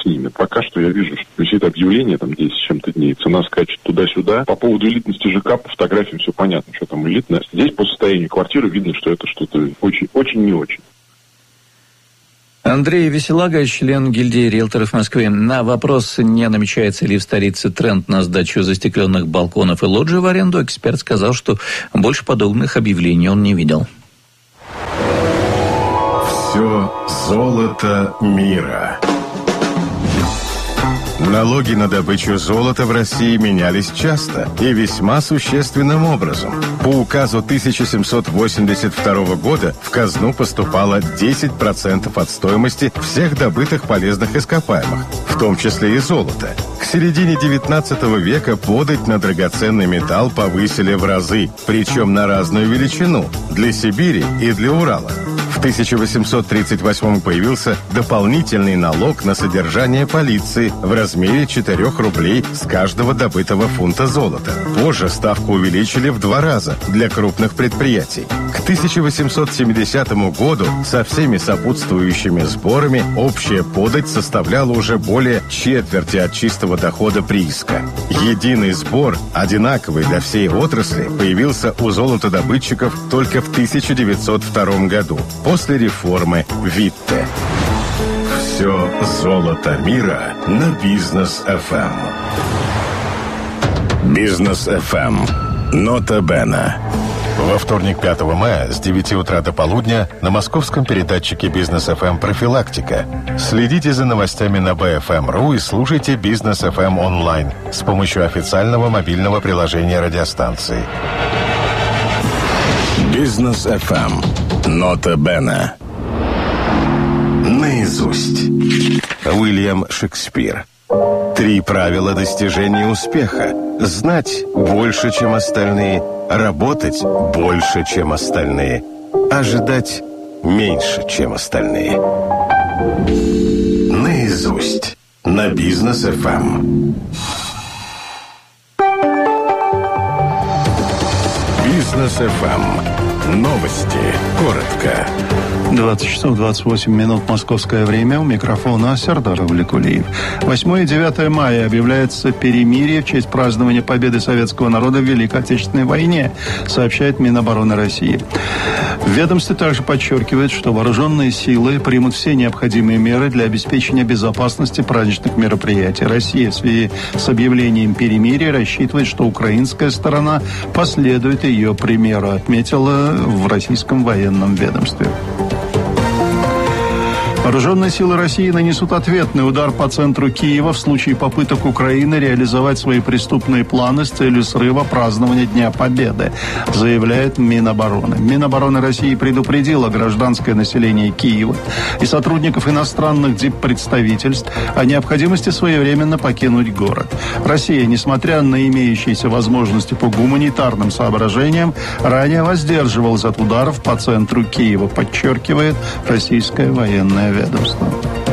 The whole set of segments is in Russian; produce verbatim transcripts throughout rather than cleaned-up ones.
с ними. Пока что я вижу, что висит объявление, там десять с чем-то дней, цена скачет туда-сюда. По поводу элитности ЖК, по фотографиям все понятно, что там элитность. Здесь по состоянию квартиры видно, что это что-то очень, очень не очень. Андрей Веселага, член гильдии риэлторов Москвы. На вопрос, не намечается ли в столице тренд на сдачу застекленных балконов и лоджий в аренду, эксперт сказал, что больше подобных объявлений он не видел. Все золото мира. Налоги на добычу золота в России менялись часто и весьма существенным образом. По указу тысяча семьсот восемьдесят второго года в казну поступало десять процентов от стоимости всех добытых полезных ископаемых, в том числе и золота. К середине девятнадцатого века подать на драгоценный металл повысили в разы, причем на разную величину – для Сибири и для Урала. В тысяча восемьсот тридцать восьмом появился дополнительный налог на содержание полиции в размере четырех рублей с каждого добытого фунта золота. Позже ставку увеличили в два раза для крупных предприятий. К тысяча восемьсот семидесятому году со всеми сопутствующими сборами общая подать составляла уже более четверти от чистого дохода прииска. Единый сбор, одинаковый для всей отрасли, появился у золотодобытчиков только в тысяча девятьсот втором году. После реформы Витте. Все золото мира на Бизнес эф эм. Бизнес эф эм. Нота Бена. Во вторник, пятого мая, с девяти утра до полудня на московском передатчике Бизнес эф эм «Профилактика». Следите за новостями на би эф эм точка ру и слушайте Бизнес эф эм онлайн с помощью официального мобильного приложения радиостанции. Бизнес эф эм. Нота Бена. Наизусть. Уильям Шекспир. Три правила достижения успеха. Знать больше, чем остальные. Работать больше, чем остальные. Ожидать меньше, чем остальные. Наизусть. На Бизнес эф эм. Бизнес эф эм. Новости. Коротко. двадцать часов двадцать восемь минут московское время. У микрофона Сердар Авликулиев. восьмое и девятое мая объявляется перемирие в честь празднования победы советского народа в Великой Отечественной войне, сообщает Минобороны России. В ведомстве также подчеркивает, что вооруженные силы примут все необходимые меры для обеспечения безопасности праздничных мероприятий. Россия в связи с объявлением перемирия рассчитывает, что украинская сторона последует ее примеру, отметила в российском военном ведомстве. Вооруженные силы России нанесут ответный удар по центру Киева в случае попыток Украины реализовать свои преступные планы с целью срыва празднования Дня Победы, заявляет Минобороны. Минобороны России предупредила гражданское население Киева и сотрудников иностранных диппредставительств о необходимости своевременно покинуть город. Россия, несмотря на имеющиеся возможности по гуманитарным соображениям, ранее воздерживалась от ударов по центру Киева, подчеркивает российское военное ведомство.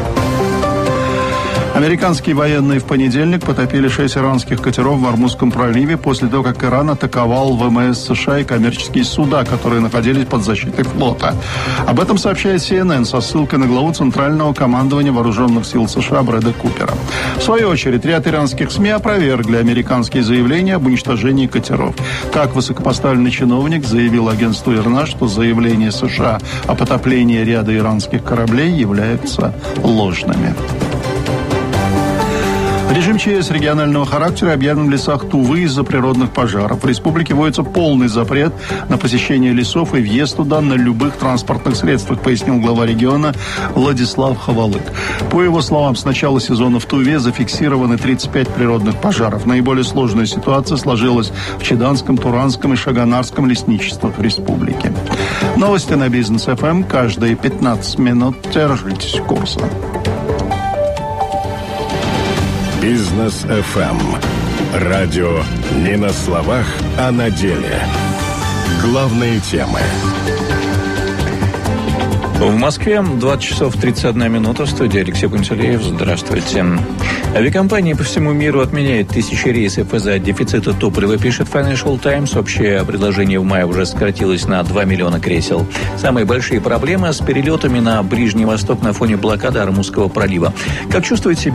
Американские военные в понедельник потопили шесть иранских катеров в Ормузском проливе после того, как Иран атаковал ВМС США и коммерческие суда, которые находились под защитой флота. Об этом сообщает си эн эн со ссылкой на главу Центрального командования вооруженных сил США Брэда Купера. В свою очередь, ряд иранских СМИ опровергли американские заявления об уничтожении катеров. Так, высокопоставленный чиновник заявил агентству ИРНА, что заявления США о потоплении ряда иранских кораблей являются ложными. Режим ЧС регионального характера объявлен в лесах Тувы из-за природных пожаров. В республике вводится полный запрет на посещение лесов и въезд туда на любых транспортных средствах, пояснил глава региона Владислав Хавалык. По его словам, с начала сезона в Туве зафиксированы тридцать пять природных пожаров. Наиболее сложная ситуация сложилась в Чеданском, Туранском и Шаганарском лесничествах республики. Новости на Бизнес эф эм каждые пятнадцать минут. Держитесь курса. Бизнес эф эм. Радио не на словах, а на деле. Главные темы. В Москве двадцать часов тридцать одна минута. В студии Алексей Гунцелеев. Здравствуйте. Авиакомпании по всему миру отменяют тысячи рейсов из-за дефицита топлива, пишет Financial Times. Общее предложение в мае уже сократилось на два миллиона кресел. Самые большие проблемы с перелетами на Ближний Восток на фоне блокады Ормузского пролива. Как чувствует себя